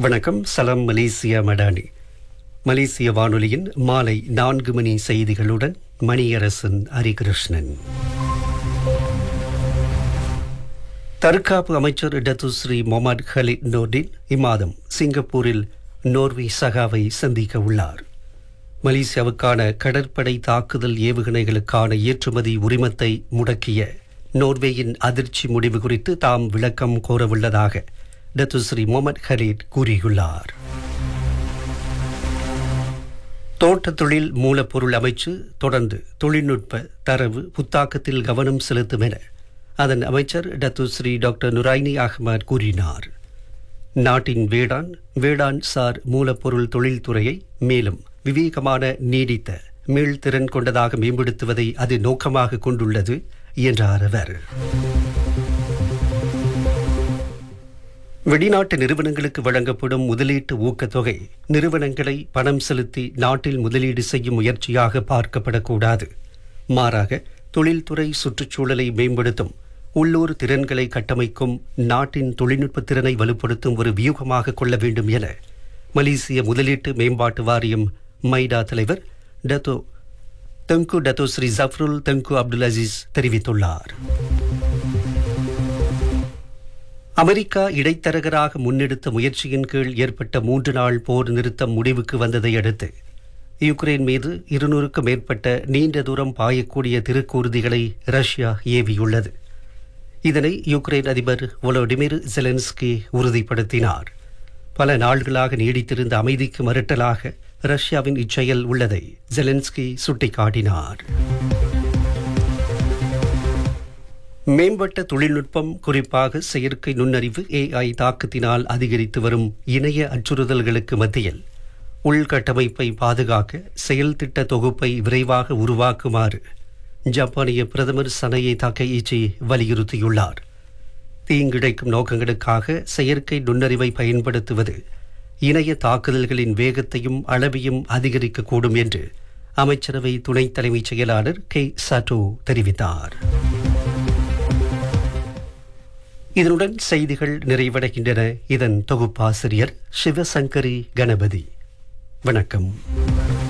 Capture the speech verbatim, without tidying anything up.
வணக்கம். சலாம் மலேசியா மடானி. மலேசிய வானொலியின் மாலை நான்கு மணி செய்திகளுடன் மணியரசன் ஹரிகிருஷ்ணன். தற்காப்பு அமைச்சர் டத்துஸ்ரீ மொஹமட் ஹலிட் நோர்டின் இம்மாதம் சிங்கப்பூரில் நோர்வே சகாவை சந்திக்க உள்ளார். மலேசியாவுக்கான கடற்படை தாக்குதல் ஏவுகணைகளுக்கான ஏற்றுமதி உரிமத்தை முடக்கிய நோர்வேயின் அதிர்ச்சி முடிவு குறித்து தாம் விளக்கம் கோரவுள்ளதாக டத்துஸ்ரீ மொஹமட் ஹலீட் கூறியுள்ளார். தோட்ட தொழில் மூலப்பொருள் அமைச்சு தொடர்ந்து தொழில்நுட்ப தரவு புத்தாக்கத்தில் கவனம் செலுத்தும் என அதன் அமைச்சர் டத்துஸ்ரீ டாக்டர் நுரைனி அஹ்மத் கூறினார். நாட்டின் வேளாண் வேளாண் சார் மூலப்பொருள் தொழில்துறையை மேலும் விவேகமான நீடித்த மீள்திறன் கொண்டதாக மேம்படுத்துவதை அது நோக்கமாக கொண்டுள்ளது என்றார் அவர். வெளிநாட்டு நிறுவனங்களுக்கு வழங்கப்படும் முதலீட்டு ஊக்கத்தொகை நிறுவனங்களை பணம் செலுத்தி நாட்டில் முதலீடு செய்யும் முயற்சியாக பார்க்கப்படக்கூடாது. மாறாக தொழில்துறை சுற்றுச்சூழலை மேம்படுத்தும் உள்ளூர் திறன்களை கட்டமைக்கும் நாட்டின் தொழில்நுட்ப திறனை வலுப்படுத்தும் ஒரு வியூகமாக கொள்ள வேண்டும் என மலேசிய முதலீட்டு மேம்பாட்டு வாரியம் மைடா தலைவர் டத்தோ தங்கு டத்தோ ஸ்ரீ ஜஃப்ருல் தங்கு அப்துல் அசீஸ் தெரிவித்துள்ளார். அமெரிக்கா இடைத்தரகராக முன்னெடுத்த முயற்சியின் கீழ் ஏற்பட்ட மூன்று நாள் போர் நிறுத்தம் முடிவுக்கு வந்ததை அடுத்து யுக்ரைன் மீது இருநூறுக்கும் மேற்பட்ட நீண்ட தூரம் பாயக்கூடிய திருக்கூர்திகளை ரஷ்யா ஏவியுள்ளது. இதனை யுக்ரைன் அதிபர் வோலோடிமிர் ஜெலன்ஸ்கி உறுதிப்படுத்தினார். பல நாள்களாக நீடித்திருந்த அமைதிக்கு மறுட்டலாக ரஷ்யாவின் இச்செயல் உள்ளதை ஜெலன்ஸ்கி சுட்டிக்காட்டினார். மேம்பட்ட தொழில்நுட்பம், குறிப்பாக செயற்கை நுண்ணறிவு ஏஐ தாக்கத்தினால் அதிகரித்து வரும் இணைய அச்சுறுத்தல்களுக்கு மத்தியில் உள்கட்டமைப்பை பாதுகாக்க செயல் திட்ட தொகுப்பை விரைவாக உருவாக்குமாறு ஜப்பானிய பிரதமர் சனயே தகையிச்சி வலியுறுத்தியுள்ளார். தீங்கிழைக்கும் நோக்கங்களுக்காக செயற்கை நுண்ணறிவை பயன்படுத்துவது இணைய தாக்குதல்களின் வேகத்தையும் அளவையும் அதிகரிக்கக்கூடும் என்று அமைச்சரவை துணைத் தலைமைச் செயலாளர் கே சட்டோ தெரிவித்தார். இதனுடன் செய்திகள் நிறைவடைகின்றன. இதன் தொகுப்பாசிரியர் சிவசங்கரி கணபதி. வணக்கம்.